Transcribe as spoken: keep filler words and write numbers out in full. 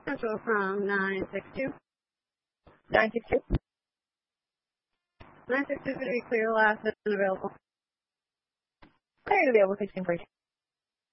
Central from nine six two. nine six two. nine six two is going to be clear, last and available. Clear and available, sixteen forty.